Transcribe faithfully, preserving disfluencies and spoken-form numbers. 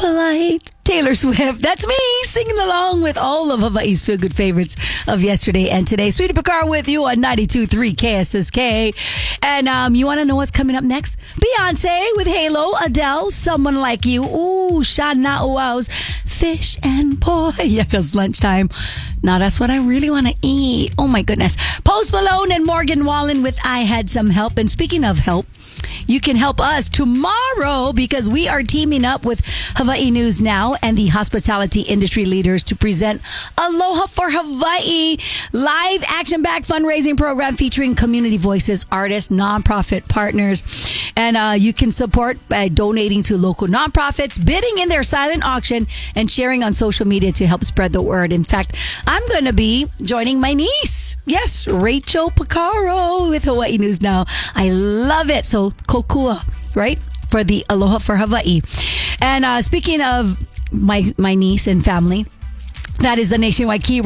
Polite. Taylor Swift. That's me singing along with all of Hawaii's feel good favorites of yesterday and today. Sweetie Picard with you on ninety-two point three K S S K. And um, you want to know what's coming up next? Beyonce with Halo, Adele, Someone Like You. Ooh, Shana Uau's Fish and Boy. Yeah, because lunchtime. Now that's what I really want to eat. Oh my goodness. Post Malone and Morgan Wallen with I Had Some Help. And speaking of help, you can help us tomorrow because we are teaming up with Hawaii News Now and the hospitality industry leaders to present Aloha for Hawaii, live action-packed fundraising program featuring community voices, artists, nonprofit partners. And uh, you can support by donating to local nonprofits, bidding in their silent auction, and sharing on social media to help spread the word. In fact, I'm going to be joining my niece. Yes, Rachel Picaro with Hawaii News Now. I love it. So, kokua, right? For the Aloha for Hawaii. And uh, speaking of my my niece and family, that is the nationwide keyword.